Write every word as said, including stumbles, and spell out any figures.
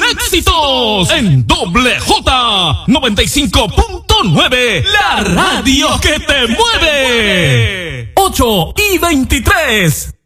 éxitos en Doble J noventa y cinco punto nueve, la radio que te mueve. ocho y veintitrés.